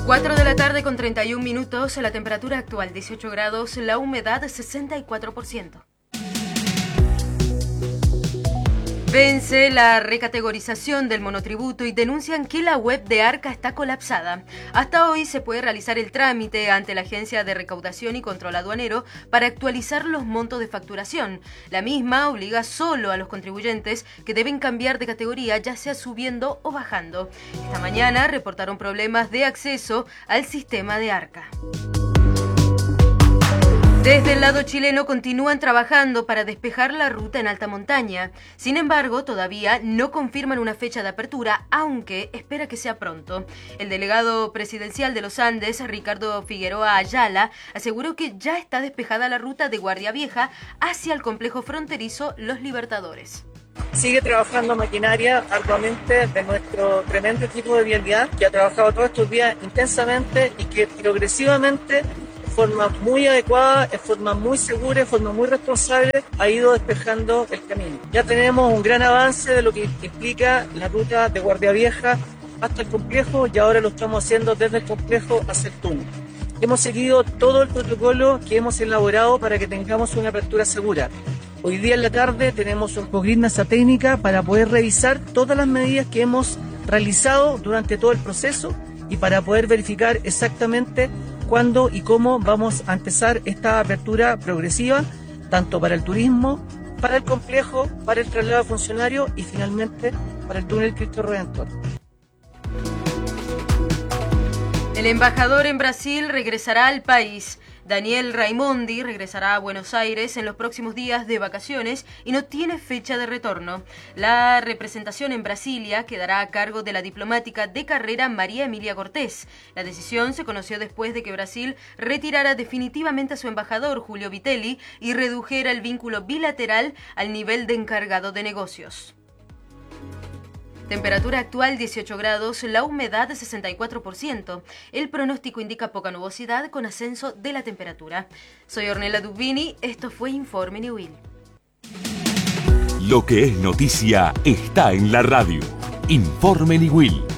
4 de la tarde con 31 minutos, la temperatura actual 18 grados, la humedad 64%. Vence la recategorización del monotributo y denuncian que la web de Arca está colapsada. Hasta hoy se puede realizar el trámite ante la Agencia de Recaudación y Control Aduanero para actualizar los montos de facturación. La misma obliga solo a los contribuyentes que deben cambiar de categoría, ya sea subiendo o bajando. Esta mañana reportaron problemas de acceso al sistema de Arca. Desde el lado chileno continúan trabajando para despejar la ruta en alta montaña. Sin embargo, todavía no confirman una fecha de apertura, aunque espera que sea pronto. El delegado presidencial de los Andes, Ricardo Figueroa Ayala, aseguró que ya está despejada la ruta de Guardia Vieja hacia el complejo fronterizo Los Libertadores. Sigue trabajando maquinaria arduamente de nuestro tremendo equipo de vialidad, que ha trabajado todos estos días intensamente y que progresivamente, de forma muy adecuada, de forma muy segura, de forma muy responsable, ha ido despejando el camino. Ya tenemos un gran avance de lo que implica la ruta de Guardia Vieja hasta el complejo y ahora lo estamos haciendo desde el complejo hacia el túnel. Hemos seguido todo el protocolo que hemos elaborado para que tengamos una apertura segura. Hoy día en la tarde tenemos un mesa técnica para poder revisar todas las medidas que hemos realizado durante todo el proceso y para poder verificar exactamente cuándo y cómo vamos a empezar esta apertura progresiva, tanto para el turismo, para el complejo, para el traslado de funcionarios y finalmente para el túnel Cristo Redentor. El embajador en Brasil regresará al país. Daniel Raimondi regresará a Buenos Aires en los próximos días de vacaciones y no tiene fecha de retorno. La representación en Brasilia quedará a cargo de la diplomática de carrera María Emilia Cortés. La decisión se conoció después de que Brasil retirara definitivamente a su embajador, Julio Vitelli, y redujera el vínculo bilateral al nivel de encargado de negocios. Temperatura actual 18 grados, la humedad 64%. El pronóstico indica poca nubosidad con ascenso de la temperatura. Soy Ornella Dubini, esto fue Informe Newell. Lo que es noticia está en la radio. Informe Newell.